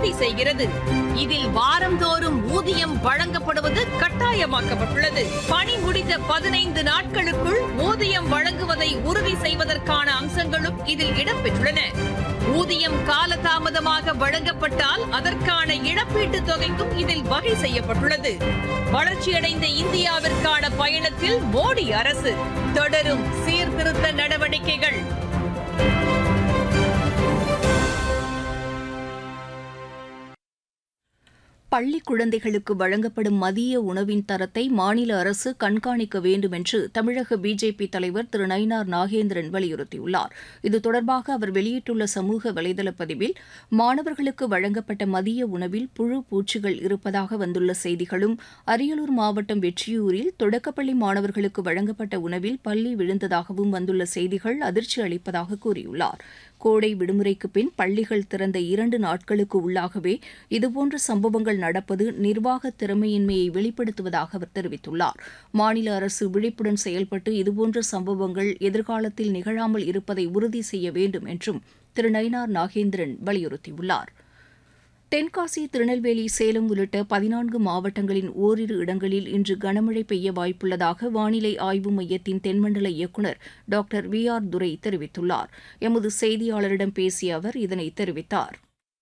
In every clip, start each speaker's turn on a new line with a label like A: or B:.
A: உறுதி செய்கிறது. இதில் வாரந்தோறும் ஊதியம் வழங்கப்படுவது கட்டாயமாக்கப்பட்டுள்ளது. பணி முடிந்த 15 நாட்களுக்குள் ஊதியம் வழங்குவதை உறுதி செய்வதற்கான அம்சங்களும் இதில் இடம்பெற்றுள்ளன. ஊதியம் காலதாமதமாக வழங்கப்பட்டால் அதற்கான இழப்பீட்டுத் தொகைக்கும் இதில் வகை செய்யப்பட்டுள்ளது. வளர்ச்சியடைந்த இந்தியாவிற்கான பயணத்தில் மோடி அரசு தொடரும் சீர்திருத்த நடவடிக்கைகள்.
B: பள்ளி குழந்தைகளுக்கு வழங்கப்படும் மதிய உணவின் தரத்தை மாநில அரசு கண்காணிக்க வேண்டும் என்று தமிழக பிஜேபி தலைவர் திரு நயினார் நாகேந்திரன் வலியுறுத்தியுள்ளார். இது தொடர்பாக அவர் வெளியிட்டுள்ள சமூக வலைதள பதிவில், மாணவர்களுக்கு வழங்கப்பட்ட மதிய உணவில் புழு பூச்சிகள் இருப்பதாக வந்துள்ள செய்திகளும், அரியலூர் மாவட்டம் வெற்றியூரில் தொடக்கப்பள்ளி மாணவர்களுக்கு வழங்கப்பட்ட உணவில் பல்லி விழுந்ததாகவும் வந்துள்ள செய்திகள் அதிர்ச்சி அளிப்பதாக கூறியுள்ளார். கோடை விடுமுறைக்கு பின் பள்ளிகள் திறந்த 2 நாட்களுக்கு உள்ளாகவே இதுபோன்ற சம்பவங்கள் நடப்பது நிர்வாக திறமையின்மையை வெளிப்படுத்துவதாக அவர் தெரிவித்துள்ளார். மாநில அரசு விழிப்புடன் செயல்பட்டு இதுபோன்ற சம்பவங்கள் எதிர்காலத்தில் நிகழாமல் இருப்பதை உறுதி செய்ய வேண்டும் என்றும் திரு நயினார் நாகேந்திரன் வலியுறுத்தியுள்ளார். தென்காசி, திருநெல்வேலி, சேலம் உள்ளிட்ட 14 மாவட்டங்களின் ஓரிரு இடங்களில் இன்று கனமழை பெய்ய வாய்ப்புள்ளதாக வானிலை ஆய்வு மையத்தின் தென்மண்டல இயக்குநர் டாக்டர் VR துரை தெரிவித்துள்ளார். எமது செய்தியாளரிடம் பேசிய அவர் இதனை தெரிவித்தார்.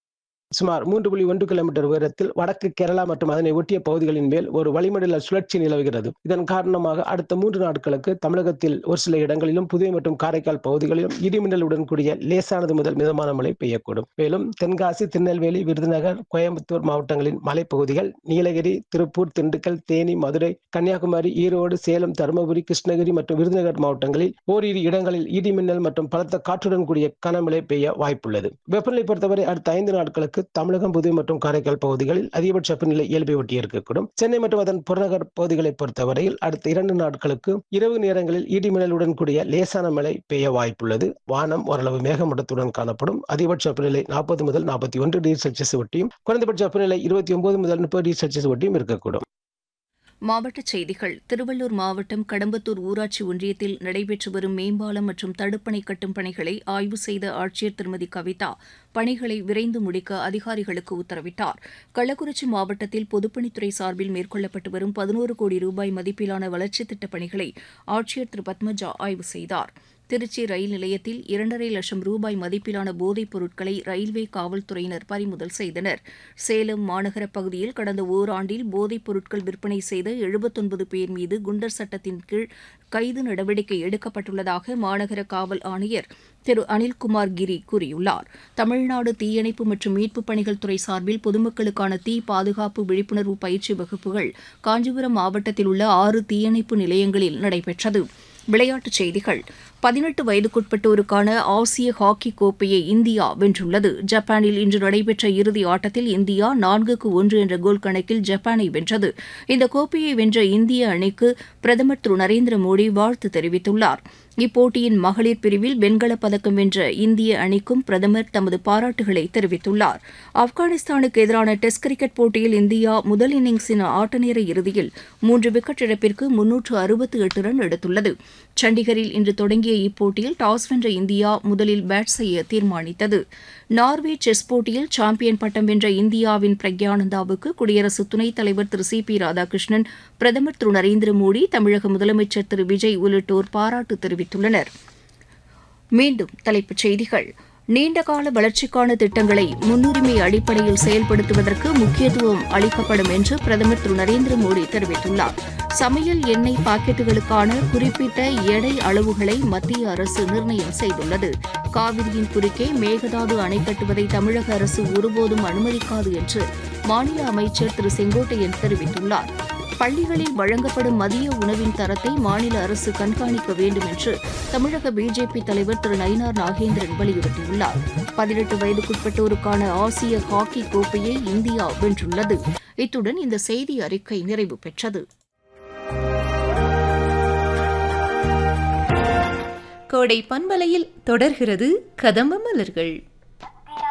C: சுமார் 3.1 கிலோமீட்டர் உயரத்தில் வடக்கு கேரளா மற்றும் அதனை ஒட்டிய பகுதிகளின் மேல் ஒரு வளிமண்டல சுழற்சி நிலவுகிறது. இதன் காரணமாக அடுத்த 3 நாட்களுக்கு தமிழகத்தில் ஒரு சில இடங்களிலும் புதுவை மற்றும் காரைக்கால் பகுதிகளிலும் இடிமின்னலுடன் கூடிய லேசானது முதல் மிதமான மழை பெய்யக்கூடும். மேலும் தென்காசி, திருநெல்வேலி, விருதுநகர், கோயம்புத்தூர் மாவட்டங்களின் மலைப்பகுதிகள், நீலகிரி, திருப்பூர், திண்டுக்கல், தேனி, மதுரை, கன்னியாகுமரி, ஈரோடு, சேலம், தருமபுரி, கிருஷ்ணகிரி மற்றும் விருதுநகர் மாவட்டங்களில் ஓரிரு இடங்களில் இடிமின்னல் மற்றும் பலத்த காற்றுடன் கூடிய கனமழை பெய்ய வாய்ப்புள்ளது. வெப்பநிலை பொறுத்தவரை அடுத்த 5 நாட்களுக்கு தமிழகம், புதுவை மற்றும் காரைக்கால் பகுதிகளில் அதிகபட்ச வெப்பநிலை இயல்பை ஒட்டி இருக்கக்கூடும். சென்னை மற்றும் அதன் புறநகர் பகுதிகளை பொறுத்தவரையில் அடுத்த 2 நாட்களுக்கு இரவு நேரங்களில் இடிமின்னலுடன் கூடிய லேசான மழை பெய்ய வாய்ப்புள்ளது. வானம் ஓரளவு மேகமூட்டத்துடன் காணப்படும். அதிகபட்ச வெப்பநிலை 40 முதல் 41 டிகிரி செல்சியஸ் ஒட்டியும், குறைந்தபட்ச வெப்பநிலை 29 முதல் 30 டிகிரி செல்சியஸ் ஒட்டியும் இருக்கக்கூடும்.
B: மாவட்டச் செய்திகள். திருவள்ளூர் மாவட்டம் கடம்பத்தூர் ஊராட்சி ஒன்றியத்தில் நடைபெற்று வரும் மேம்பாலம் மற்றும் தடுப்பணை கட்டும் பணிகளை ஆய்வு செய்த ஆட்சியர் திருமதி கவிதா பணிகளை விரைந்து முடிக்க அதிகாரிகளுக்கு உத்தரவிட்டார். கள்ளக்குறிச்சி மாவட்டத்தில் பொதுப்பணித்துறை சார்பில் மேற்கொள்ளப்பட்டு வரும் 11 கோடி ரூபாய் மதிப்பிலான வளர்ச்சித் திட்டப் பணிகளை ஆட்சியர் திரு பத்மஜா ஆய்வு செய்தார். திருச்சி ரயில் நிலையத்தில் 2.5 லட்சம் ரூபாய் மதிப்பிலான போதைப் பொருட்களை ரயில்வே காவல்துறையினர் பறிமுதல் செய்தனர். சேலம் மாநகர பகுதியில் கடந்த ஓராண்டில் போதைப் பொருட்கள் விற்பனை செய்த 79 பேர் மீது குண்டர் சட்டத்தின் கீழ் கைது நடவடிக்கை எடுக்கப்பட்டுள்ளதாக மாநகர காவல் ஆணையர் திரு அனில்குமார் கிரி கூறியுள்ளார். தமிழ்நாடு தீயணைப்பு மற்றும் மீட்புப் பணிகள் துறை சார்பில் பொதுமக்களுக்கான தீ பாதுகாப்பு விழிப்புணர்வு பயிற்சி வகுப்புகள் காஞ்சிபுரம் மாவட்டத்தில் உள்ள 6 தீயணைப்பு நிலையங்களில் நடைபெற்றது. விளையாட்டுச் செய்திகள். 18 வயதுக்குட்பட்டோருக்கான ஆசிய ஹாக்கி கோப்பையை இந்தியா வென்றுள்ளது. ஜப்பானில் இன்று நடைபெற்ற இறுதி ஆட்டத்தில் இந்தியா 4-1 என்ற கோல் கணக்கில் ஜப்பானை வென்றது. இந்த கோப்பையை வென்ற இந்திய அணிக்கு பிரதமர் திரு நரேந்திர மோடி வாழ்த்து தெரிவித்துள்ளார். இப்போட்டியின் மகளிர் பிரிவில் வெண்கலப் பதக்கம் வென்ற இந்திய அணிக்கும் பிரதமர் தமது பாராட்டுகளை தெரிவித்துள்ளார். ஆப்கானிஸ்தானுக்கு எதிரான டெஸ்ட் கிரிக்கெட் போட்டியில் இந்தியா முதல் இன்னிங்ஸின் ஆட்டநேர இறுதியில் 3 விக்கெட் இழப்பிற்கு 368 ரன் எடுத்துள்ளது. சண்டிகரில் இன்று தொடங்கிய இப்போட்டியில் டாஸ் வென்ற இந்தியா முதலில் பேட் செய்ய தீர்மானித்தது. நார்வே செஸ் போட்டியில் சாம்பியன் பட்டம் வென்ற இந்தியாவின் பிரக்யானந்தாவுக்கு குடியரசு துணைத் தலைவர் திரு CP ராதாகிருஷ்ணன், பிரதமர் திரு நரேந்திர மோடி, தமிழக முதலமைச்சர் திரு விஜய் உள்ளிட்டோர் பாராட்டு தெரிவித்துள்ளனர். மீண்டும் தலைப்புச் செய்திகள். நீண்டகால வளர்ச்சிக்கான திட்டங்களை முன்னுரிமை அடிப்படையில் செயல்படுத்துவதற்கு முக்கியத்துவம் அளிக்கப்படும் என்று பிரதமர் திரு நரேந்திர மோடி தெரிவித்துள்ளார். சமையல் எண்ணெய் பாக்கெட்டுகளுக்கான குறிப்பிட்ட எடை அளவுகளை மத்திய அரசு நிர்ணயம் செய்துள்ளது. காவிரியின் குறுக்கே மேகதாது அணை கட்டுவதை தமிழக அரசு ஒருபோதும் அனுமதிக்காது என்று மாநில அமைச்சர் திரு செங்கோட்டையன் தெரிவித்துள்ளார். பள்ளிகளில் வழங்கப்படும் மதிய உணவின் தரத்தை மாநில அரசு கண்காணிக்க வேண்டும் என்று தமிழக பிஜேபி தலைவர் திரு நயினார் நாகேந்திரன் வலியுறுத்தியுள்ளார். 18 வயதுக்குட்பட்டோருக்கான ஆசிய ஹாக்கி கோப்பையை இந்தியா வென்றுள்ளது. இத்துடன் இந்த செய்தி அறிக்கை நிறைவு பெற்றது.
D: கோடை பண்பலையில் தொடர்கிறது கதம்ப மலர்கள்.